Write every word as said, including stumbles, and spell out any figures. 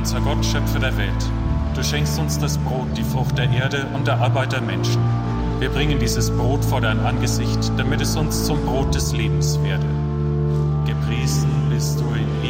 unser Gott, Schöpfer der Welt. Du schenkst uns das Brot, die Frucht der Erde und der Arbeit der Menschen. Wir bringen dieses Brot vor dein Angesicht, damit es uns zum Brot des Lebens werde. Gepriesen bist du in